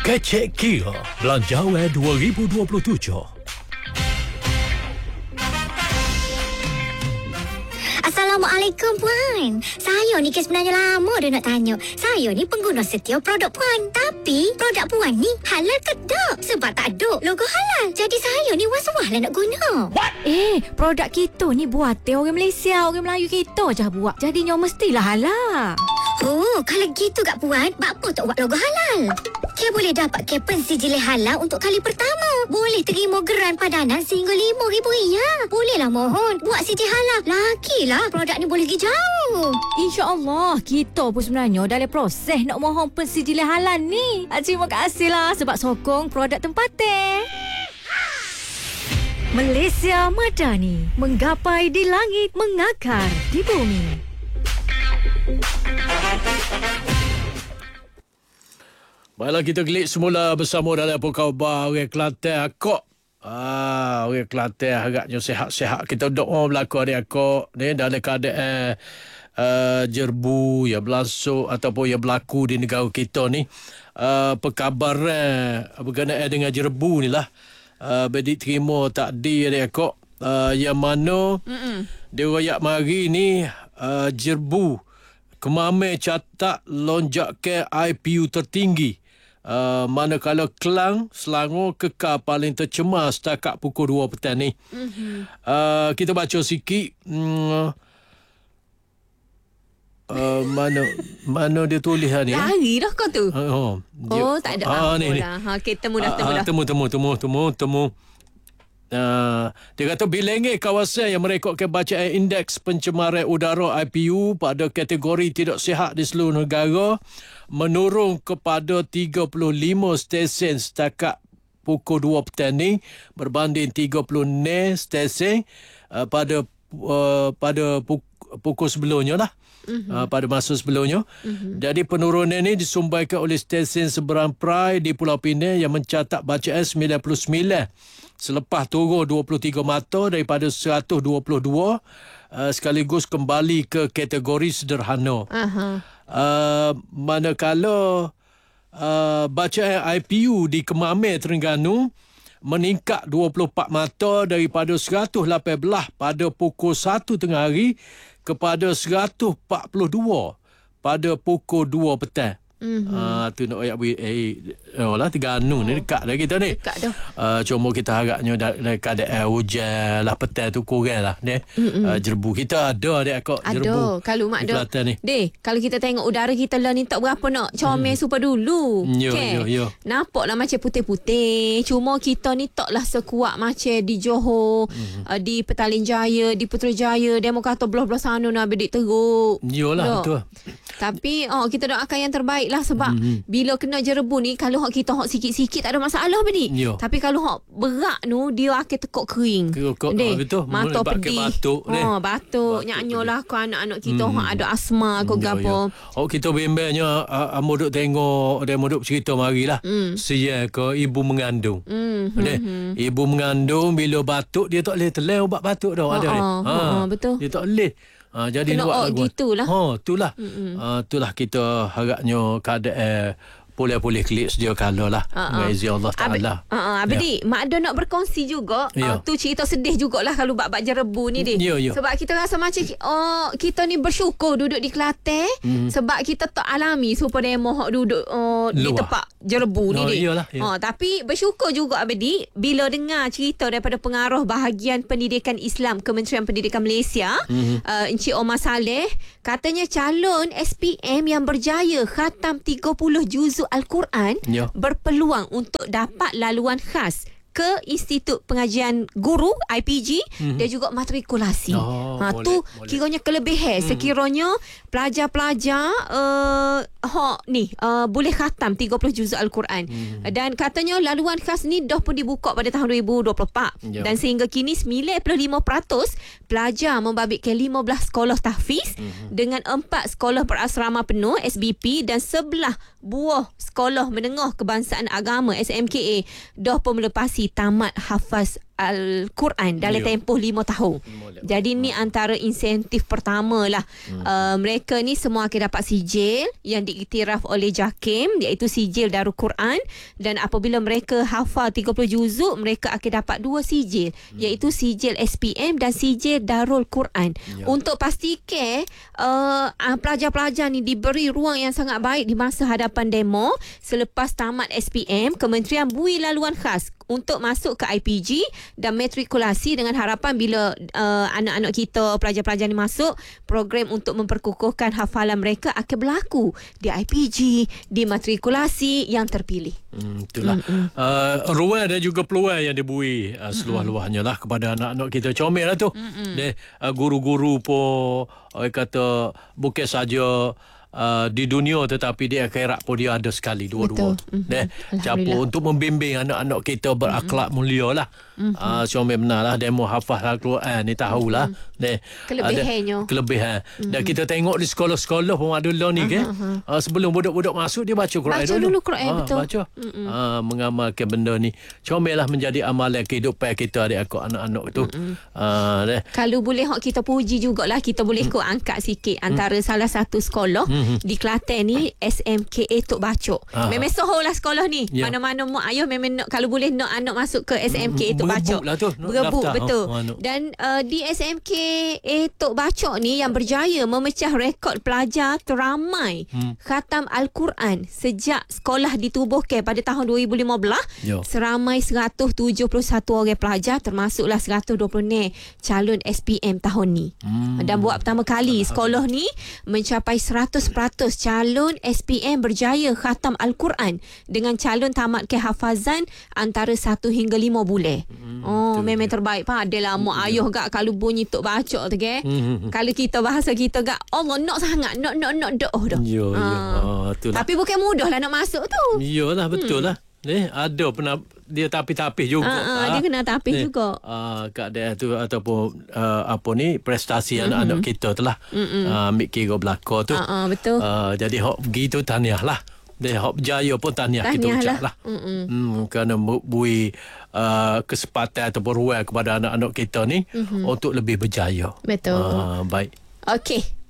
Kecek Kira Belanjawan 2027. Assalamualaikum Puan. Saya ni sebenarnya lama dah nak tanya. Saya ni pengguna setia produk Puan. Tapi produk Puan ni halal ke tak? Sebab tak ada logo halal. Jadi saya ni was-was lah nak guna. What? Produk kita ni buatan orang Malaysia, orang Melayu kita je buat. Jadinya mestilah halal. Oh, kalau gitu Kak Puan, apa tak buat logo halal? Dia boleh dapat pensijil halal untuk kali pertama. Boleh terima geran padanan sehingga RM5,000. Bolehlah mohon buat sijil halal. Lagilah produk ni boleh pergi jauh. InsyaAllah, kita pun sebenarnya dalam proses nak mohon pensijilan halal ni. Terima kasihlah sebab sokong produk tempatan. Malaysia Madani, menggapai di langit, mengakar di bumi. Baiklah, kita klik semula bersama dalam Khabar orang Kelantan Akok. Orang Kelantan harapnya sihat-sihat. Kita doa berlaku adik Akok ni dalam keadaan jerbu yang berlangsung ataupun yang berlaku di negara kita ni. Perkabaran berkenaan dengan jerbu ni lah. Bedik terima takdir adik Akok. Yang mana dia royak mari ni jerbu Kemame catat lonjakan IPU tertinggi. Manakala Kelang, Selangor kekal paling tercemar setakat pukul 2 petang ni. Kita baca sikit. Mana dia tulis ni? Lari dah kau tu. Tak ada apa ni. dah. Okey, temu dah. Temu. Dia kata bilangnya kawasan yang merekodkan bacaan indeks pencemaran udara IPU pada kategori tidak sihat di seluruh negara menurun kepada 35 stesen setakat pukul 2 petang ni berbanding 36 stesen pada pukul sebelumnya lah. Pada masa sebelumnya. Jadi penurunan ini disumbankan oleh stesen seberang Perai di Pulau Pinang yang mencatat bacaan 99 selepas turun 23 mata daripada 122 sekaligus kembali ke kategori sederhana. Manakala bacaan IPU di Kemame, Terengganu meningkat 24 mata daripada 118 pada pukul 1 tengah hari kepada 142 pada pukul 2 petang. Tu nak ayat lah Terengganu ni dekat dah kita ni. Dekat dah. Cuma kita harapnya dalam keadaan hujan lah petang tu kurang lah ni. Jerbu kita ada dia kok jerbu. Ada. Kalau mak ada. Kalau kita tengok udara kita lah ni tak berapa nak comel super dulu. Yo. Nampaklah macam putih-putih. Cuma kita ni taklah sekuat macam di Johor, di Petaling Jaya, di Putrajaya, demo kata belah-belah sana nak bedik teruk. Yolah betul. Tapi kita doakan yang terbaik lah sebab bila kena jerbu ni kalau kita sikit-sikit tak ada masalah bedik. Tapi kalau berat tu dia akan tekuk kering. Betul. Mata pedih. Batuk. Nyanyolah ke anak-anak kita ada asma ke gapo. Kita bimbangnya amuk duk tengok dia duk cerita marilah. Sial ke ibu mengandung. Ibu mengandung bila batuk dia tak boleh telan ubat batuk dah ada ni. Betul. Dia tak boleh. Jadi kena buat gitulah. Itulah. Itulah kita harapnya keadaan boleh klik sedia kala lah. Dengan izin Allah Ta'ala. Abdi, Mak Ada nak berkongsi juga. Tu cerita sedih jugalah kalau bab jerebu ni dia. Sebab kita rasa macam kita ni bersyukur duduk di Kelantan. Sebab kita tak alami supaya demo duduk di tempat jerebu ni dia. Tapi bersyukur juga Abdi bila dengar cerita daripada pengarah bahagian pendidikan Islam Kementerian Pendidikan Malaysia, Encik Omar Saleh, katanya calon SPM yang berjaya khatam 30 juzuk Al-Quran berpeluang untuk dapat laluan khas ke Institut Pengajian Guru IPG dan juga matrikulasi. Tu kiranya kelebihan sekiranya pelajar-pelajar boleh khatam 30 juzuk Al-Quran. Dan katanya laluan khas ni dah pun dibuka pada tahun 2024 dan sehingga kini 95% pelajar membabitkan 15 sekolah tahfiz dengan 4 sekolah berasrama penuh SBP dan 11 buah sekolah menengah kebangsaan agama SMKA dah pun melepasi tamat hafaz Al-Quran dalam tempoh 5 tahun. Jadi ni antara insentif pertama lah. Mereka ni semua akan dapat sijil yang diiktiraf oleh JAKIM, iaitu sijil Darul Quran, dan apabila mereka hafal 30 juzuk, mereka akan dapat 2 sijil, iaitu sijil SPM dan sijil Darul Quran. Untuk pastikan pelajar-pelajar ni diberi ruang yang sangat baik di masa hadapan demo selepas tamat SPM, Kementerian bui laluan khas untuk masuk ke IPG dan matrikulasi dengan harapan bila anak-anak kita, pelajar-pelajar ni masuk, program untuk memperkukuhkan hafalan mereka akan berlaku di IPG, di matrikulasi yang terpilih. Itulah. Ruang dan juga peluang yang dibui seluas-luasnya lah kepada anak-anak kita. Comel lah tu. Guru-guru pun kata bukan saja di dunia tetapi di akhirat pun dia ada sekali dua-dua. Campur untuk membimbing anak-anak kita berakhlak mulia lah. Comel benar lah. Demo hafaz Al-Quran ni tahulah. Kelebihannya. Kelebihan. Dan kita tengok di sekolah-sekolah pun ada lah ni kan. Sebelum budak-budak masuk dia baca Quran dulu. Baca dulu Quran, betul. Baca. Mengamalkan benda ni. Comel lah menjadi amalan kehidupan kita adik-adik anak-anak tu. Kalau boleh kita puji jugalah, kita boleh angkat sikit antara salah satu sekolah di Kelantan ni, SMKA Tok Bacok. Memang soho lah sekolah ni. Mana-mana mak ayah memang nak, kalau boleh nak anak masuk ke SMKA Tok Bacok. Berebut lah betul. Dan di SMKA Tok Bacok ni yang berjaya memecah rekod pelajar teramai khatam Al-Quran sejak sekolah ditubuhkan pada tahun 2015. Seramai 171 orang pelajar, termasuklah 120 calon SPM tahun ni. Dan buat pertama kali sekolah ni mencapai 100% calon SPM berjaya khatam Al-Quran dengan calon tamat ke hafazan antara 1 hingga 5 bulan. Memang terbaik. Adalah mak ayah gak kalau bunyi Tok Bacok tu ke. Kalau kita bahasa kita gak Allah nak sangat nak doh dah. Tapi bukan mudah lah nak masuk tu. Iyalah, betul lah. Ada pernah dia tapis-tapis juga. Dia kena tapis juga. Keadaan tu ataupun prestasi anak-anak kita tu lah. Ambil kira belakang tu. Betul. Jadi hok begitu tahniah lah. Dia hok berjaya pun tahniah kita ucap lah. Kerana bui kesempatan ataupun ruang kepada anak-anak kita ni untuk lebih berjaya. Betul. Baik. Okey.